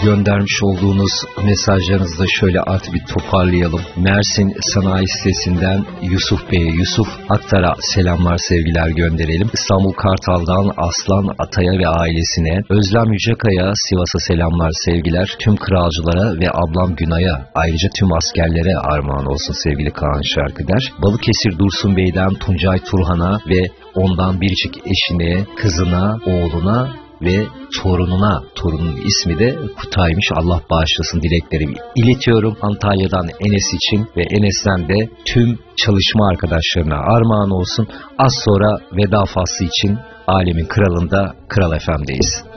göndermiş olduğunuz mesajlarınızı da şöyle artık bir toparlayalım. Mersin Sanayi Sitesi'nden Yusuf Bey'e, Yusuf Aktar'a selamlar, sevgiler gönderelim. İstanbul Kartal'dan Aslan Atay'a ve ailesine, Özlem Yücekaya Sivas'a selamlar, sevgiler. Tüm kralcılara ve ablam Günay'a, ayrıca tüm askerlere armağan olsun sevgili Kaan Şarkıder. Balıkesir Dursun Bey'den Tuncay Turhan'a ve ondan biricik eşine, kızına, oğluna ve torununa, torunun ismi de Kutay'mış, Allah bağışlasın, dileklerimi iletiyorum. Antalya'dan Enes için ve Enes'ten de tüm çalışma arkadaşlarına armağan olsun. Az sonra veda faslı için Alemin Kralı'nda Kral FM'deyiz.